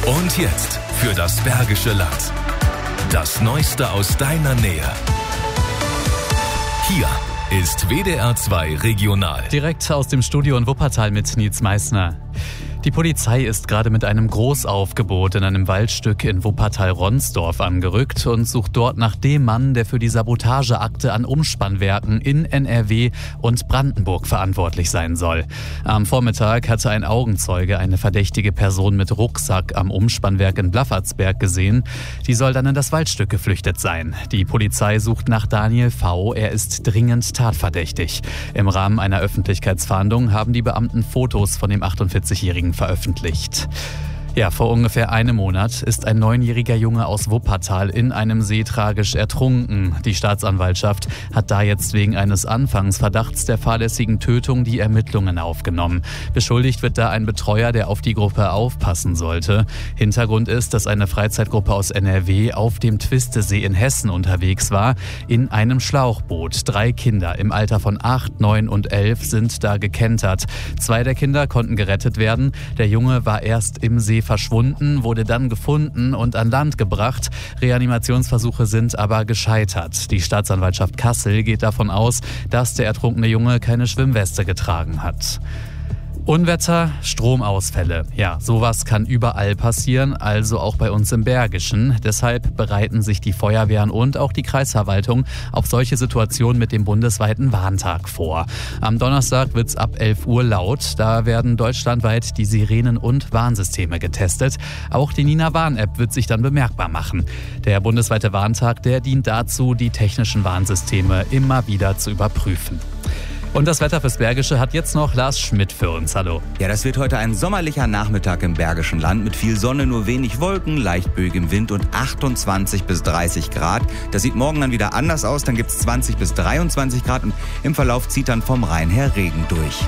Und jetzt für das Bergische Land. Das Neueste aus deiner Nähe. Hier ist WDR 2 Regional. Direkt aus dem Studio in Wuppertal mit Nils Meissner. Die Polizei ist gerade mit einem Großaufgebot in einem Waldstück in Wuppertal-Ronsdorf angerückt und sucht dort nach dem Mann, der für die Sabotageakte an Umspannwerken in NRW und Brandenburg verantwortlich sein soll. Am Vormittag hatte ein Augenzeuge eine verdächtige Person mit Rucksack am Umspannwerk in Blaffertsberg gesehen. Die soll dann in das Waldstück geflüchtet sein. Die Polizei sucht nach Daniel V. Er ist dringend tatverdächtig. Im Rahmen einer Öffentlichkeitsfahndung haben die Beamten Fotos von dem 48-Jährigen veröffentlicht. Ja, vor ungefähr einem Monat ist ein 9-jähriger Junge aus Wuppertal in einem See tragisch ertrunken. Die Staatsanwaltschaft hat da jetzt wegen eines Anfangsverdachts der fahrlässigen Tötung die Ermittlungen aufgenommen. Beschuldigt wird da ein Betreuer, der auf die Gruppe aufpassen sollte. Hintergrund ist, dass eine Freizeitgruppe aus NRW auf dem Twistesee in Hessen unterwegs war, in einem Schlauchboot. 3 Kinder im Alter von 8, 9 und 11 sind da gekentert. 2 der Kinder konnten gerettet werden. Der Junge war erst im See verschwunden, wurde dann gefunden und an Land gebracht. Reanimationsversuche sind aber gescheitert. Die Staatsanwaltschaft Kassel geht davon aus, dass der ertrunkene Junge keine Schwimmweste getragen hat. Unwetter, Stromausfälle. Ja, sowas kann überall passieren, also auch bei uns im Bergischen. Deshalb bereiten sich die Feuerwehren und auch die Kreisverwaltung auf solche Situationen mit dem bundesweiten Warntag vor. Am Donnerstag wird's ab 11 Uhr laut. Da werden deutschlandweit die Sirenen- und Warnsysteme getestet. Auch die Nina Warn-App wird sich dann bemerkbar machen. Der bundesweite Warntag, der dient dazu, die technischen Warnsysteme immer wieder zu überprüfen. Und das Wetter fürs Bergische hat jetzt noch Lars Schmidt für uns. Hallo. Ja, das wird heute ein sommerlicher Nachmittag im Bergischen Land mit viel Sonne, nur wenig Wolken, leicht böigem Wind und 28 bis 30 Grad. Das sieht morgen dann wieder anders aus, dann gibt's 20 bis 23 Grad und im Verlauf zieht dann vom Rhein her Regen durch.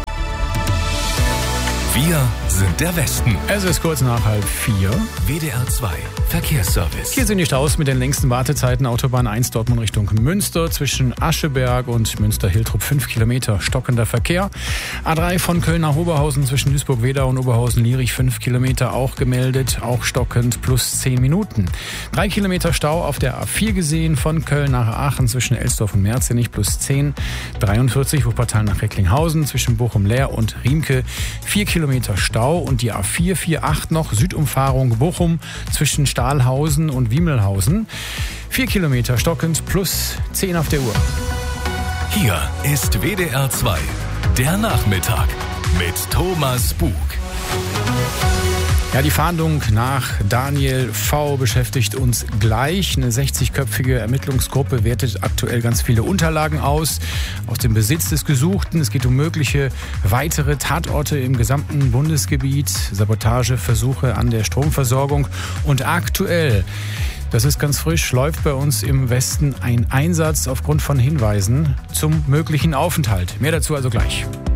Wir sind der Westen. Es ist kurz nach 3:30. WDR 2 Verkehrsservice. Hier sind die Staus mit den längsten Wartezeiten. Autobahn 1 Dortmund Richtung Münster. Zwischen Ascheberg und Münster-Hiltrup 5 Kilometer stockender Verkehr. A3 von Köln nach Oberhausen zwischen Duisburg-Wedau und Oberhausen-Lierich 5 Kilometer auch gemeldet. Auch stockend plus 10 Minuten. 3 Kilometer Stau auf der A4 gesehen. Von Köln nach Aachen zwischen Elsdorf und Merzenich plus 10. 43 Wuppertal nach Recklinghausen zwischen Bochum-Leer und Riemke 4 Kilometer Stau und die A448 noch Südumfahrung Bochum zwischen Stahlhausen und Wiemelhausen. 4 Kilometer stockend plus 10 auf der Uhr. Hier ist WDR 2, der Nachmittag mit Thomas Bug. Ja, die Fahndung nach Daniel V. beschäftigt uns gleich. Eine 60-köpfige Ermittlungsgruppe wertet aktuell ganz viele Unterlagen aus dem Besitz des Gesuchten. Es geht um mögliche weitere Tatorte im gesamten Bundesgebiet, Sabotageversuche an der Stromversorgung. Und aktuell, das ist ganz frisch, läuft bei uns im Westen ein Einsatz aufgrund von Hinweisen zum möglichen Aufenthalt. Mehr dazu also gleich.